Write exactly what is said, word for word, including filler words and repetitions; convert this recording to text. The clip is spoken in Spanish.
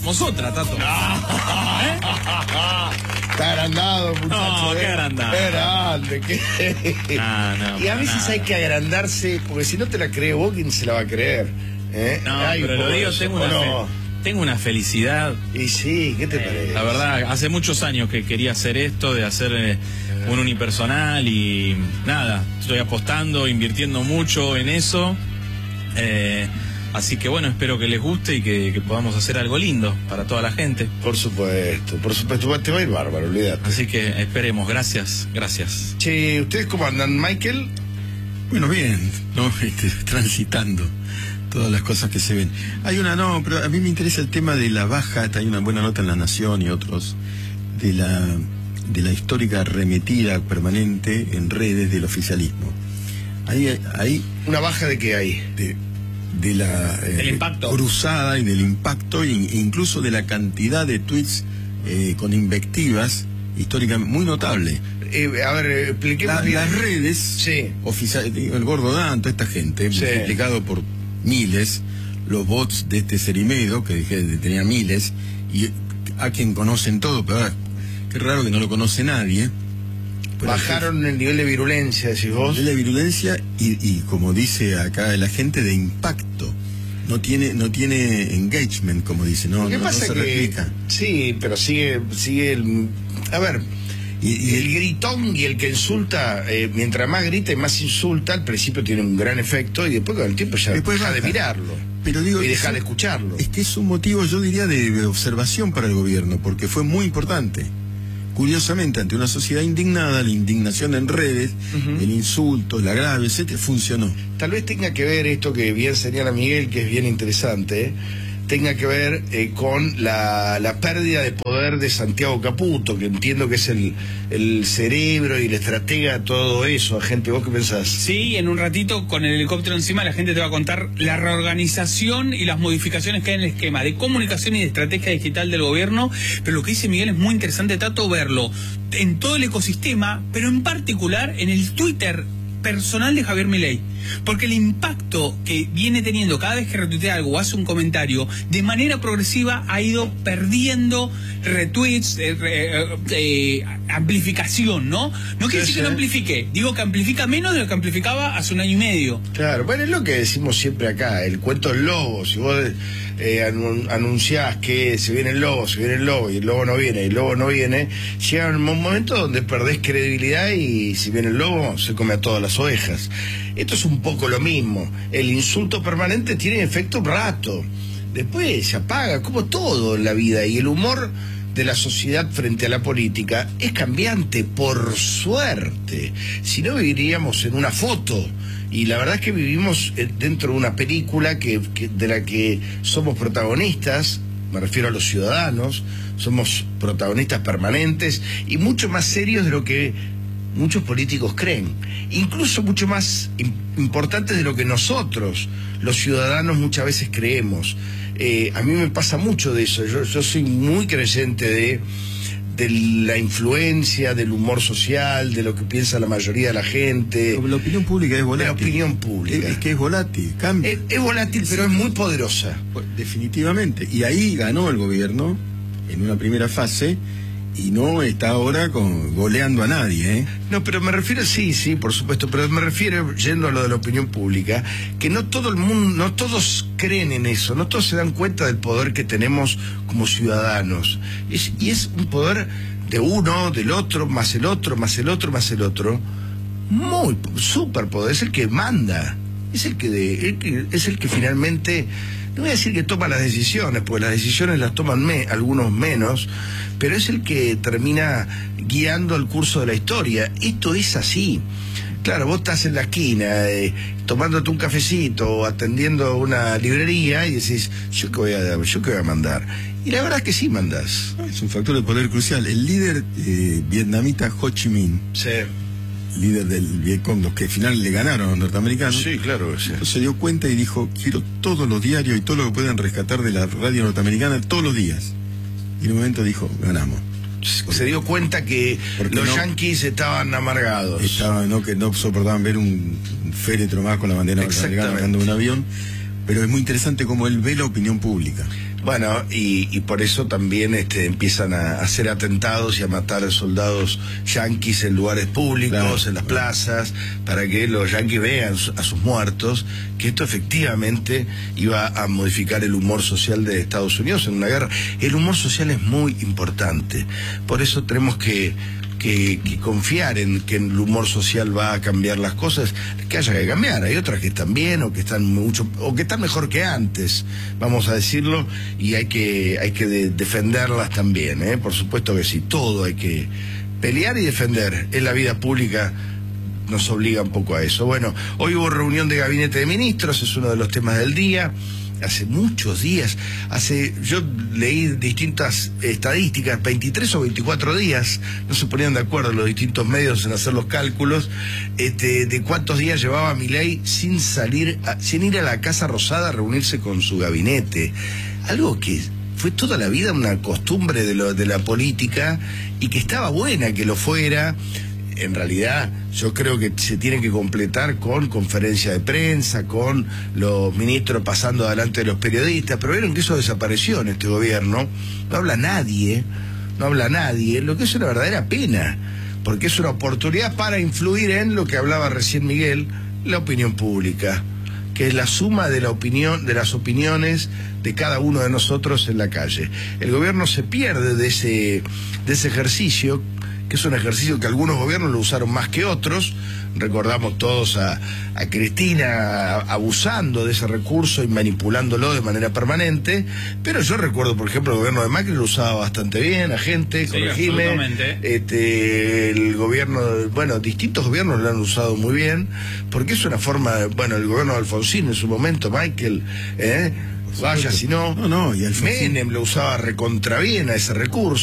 hacemos otra, Tato. ¿Eh? Está agrandado, muchacho. No, qué agrandado. Qué grande. Qué... No, no, y a veces nada. hay que agrandarse, porque si no te la cree vos, ¿quién se la va a creer? ¿Eh? No, Ay, pero lo por digo, eso, tengo ¿o una, no? fe- tengo una felicidad. Y sí, ¿qué te Eh, parece? la verdad, hace muchos años que quería hacer esto, de hacer eh, un unipersonal y nada, estoy apostando, invirtiendo mucho en eso. Eh, así que bueno, espero que les guste y que, que podamos hacer algo lindo para toda la gente. Por supuesto, por supuesto, te va a ir bárbaro, olvídate. Así que esperemos, gracias, gracias. Che, ¿ustedes cómo andan, Michael? Bueno, bien, ¿no? Este, transitando todas las cosas que se ven. Hay una, no, pero a mí me interesa el tema de la baja, hay una buena nota en La Nación y otros, de la, de la histórica arremetida permanente en redes del oficialismo. Ahí, ahí ¿Una baja de qué hay? de, de la eh, Del impacto. cruzada y del impacto, e incluso de la cantidad de tweets eh, con invectivas históricamente muy notable. Eh, a ver, eh, expliquemos La- bien. las redes, Sí. oficial, digo, el Gordo Dan, toda esta gente, Sí. multiplicado por miles, los bots de este Cerimedo, que dije, tenía miles, y a quien conocen todo, pero ahora, qué raro que no lo conoce nadie. Pero Bajaron el nivel de virulencia, decís vos. de la virulencia y, y como dice acá la gente, de impacto. No tiene, no tiene engagement, como dice, no, ¿Qué no, no pasa se que replica. sí, pero sigue, sigue el, a ver, Y, y el gritón y el que insulta, eh, mientras más grita y más insulta, al principio tiene un gran efecto y después con el tiempo ya Después deja de baja. mirarlo Pero digo, y deja es- de escucharlo. Es que es un motivo, yo diría, de observación para el gobierno, porque fue muy importante. Curiosamente, ante una sociedad indignada, la indignación en redes, Ujú. el insulto, el agravio, etcétera, funcionó. Tal vez tenga que ver esto que bien señala Miguel, que es bien interesante, ¿eh? tenga que ver eh, con la, la pérdida de poder de Santiago Caputo, que entiendo que es el, el cerebro y el estratega de todo eso. Gente, ¿vos qué pensás? Sí, en un ratito con el helicóptero encima la gente te va a contar la reorganización y las modificaciones que hay en el esquema de comunicación y de estrategia digital del gobierno, pero lo que dice Miguel es muy interesante, Tato, verlo en todo el ecosistema, pero en particular en el Twitter personal de Javier Milei, porque el impacto que viene teniendo cada vez que retuitea algo o hace un comentario, de manera progresiva ha ido perdiendo retweets, eh, eh, eh, amplificación, ¿no? No quiere Sí, decir que no sí. amplifique, digo que amplifica menos de lo que amplificaba hace un año y medio. Claro, bueno, es lo que decimos siempre acá, el cuento del lobo. Si vos eh, anun- anunciás que se viene el lobo, se viene el lobo, y el lobo no viene, y el lobo no viene, llega un momento donde perdés credibilidad y si viene el lobo, se come a todas las ovejas. Esto es un poco lo mismo. El insulto permanente tiene efecto un rato. Después se apaga, como todo en la vida, y el humor de la sociedad frente a la política es cambiante, por suerte. Si no, viviríamos en una foto. Y la verdad es que vivimos eh, dentro de una película que, que- de la que somos protagonistas, me refiero a los ciudadanos, somos protagonistas permanentes y mucho más serios de lo que muchos políticos creen, incluso mucho más im- importantes de lo que nosotros, los ciudadanos, muchas veces creemos. Eh, a mí me pasa mucho de eso, yo, yo soy muy creyente de, de la influencia, del humor social, de lo que piensa la mayoría de la gente. La opinión pública es volátil. La opinión pública. Es, es que es volátil, cambia. Es, es volátil, pero es muy poderosa. Pues, definitivamente. Y ahí ganó el gobierno en una primera fase y no está ahora con, goleando a nadie, ¿eh? No, pero me refiero, sí, sí, por supuesto, pero me refiero, yendo a lo de la opinión pública, que no todo el mundo, no todos creen en eso, no todos se dan cuenta del poder que tenemos como ciudadanos. Es- y es un poder de uno, del otro, más el otro, más el otro, más el otro, muy súper poder, es el que manda, es el que, de- el que- es el que finalmente, no voy a decir que toma las decisiones, porque las decisiones las toman me- algunos menos, pero es el que termina guiando el curso de la historia. Esto es así. Claro, vos estás en la esquina, eh, tomándote un cafecito o atendiendo una librería y decís, ¿yo qué voy a, yo qué voy a mandar? Y la verdad es que sí mandás. Es un factor de poder crucial. El líder eh, vietnamita Ho Chi Minh, Sí, líder del Vietcong, los que al final le ganaron a los norteamericanos, sí, claro que sí. se dio cuenta y dijo, quiero todos los diarios y todo lo que puedan rescatar de la radio norteamericana todos los días. Y en un momento dijo, ganamos. Se dio cuenta que Porque los no- yanquis estaban amargados. Estaba, no, que no soportaban ver un, un féretro más con la bandera norteamericana Exactamente. bajando de un avión, pero es muy interesante cómo él ve la opinión pública. Bueno, y, y por eso también este, empiezan a hacer atentados y a matar a soldados yanquis en lugares públicos, claro, en las plazas, para que los yanquis vean a sus muertos, que esto efectivamente iba a modificar el humor social de Estados Unidos en una guerra. El humor social es muy importante, por eso tenemos que Que, que confiar en que el humor social va a cambiar las cosas, que haya que cambiar. Hay otras que están bien o que están mucho o que están mejor que antes, vamos a decirlo, y hay que hay que de, defenderlas también, ¿eh? Por supuesto que sí, todo hay que pelear y defender. En la vida pública nos obliga un poco a eso. Bueno, hoy hubo reunión de gabinete de ministros, es uno de los temas del día. Hace muchos días, hace yo leí distintas estadísticas, veintitrés o veinticuatro días, no se ponían de acuerdo los distintos medios en hacer los cálculos, este, de cuántos días llevaba Milei sin salir, a, sin ir a la Casa Rosada a reunirse con su gabinete. Algo que fue toda la vida una costumbre de, lo, de la política y que estaba buena que lo fuera. En realidad yo creo que se tiene que completar con conferencia de prensa, con los ministros pasando adelante de los periodistas, pero vieron que eso desapareció en este gobierno. No habla nadie, no habla nadie, lo que es una verdadera pena, porque es una oportunidad para influir en lo que hablaba recién Miguel, la opinión pública, que es la suma de la opinión, de las opiniones de cada uno de nosotros en la calle. El gobierno se pierde de ese, de ese ejercicio, que es un ejercicio que algunos gobiernos lo usaron más que otros. Recordamos todos a, a Cristina abusando de ese recurso y manipulándolo de manera permanente, pero yo recuerdo, por ejemplo, el gobierno de Macri lo usaba bastante bien, a gente, sí, corregime, este, el gobierno, bueno, distintos gobiernos lo han usado muy bien, porque es una forma, bueno, el gobierno de Alfonsín en su momento, Michael, ¿eh? Vaya si no, no, no, y Alfonsín... Menem lo usaba recontra bien a ese recurso.